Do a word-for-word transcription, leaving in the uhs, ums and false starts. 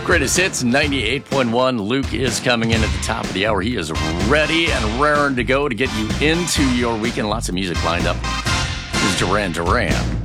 Greatest Hits ninety-eight point one. Luke is coming in at the top of the hour. He is ready and raring to go to get you into your weekend. Lots of music lined up. This is Duran Duran.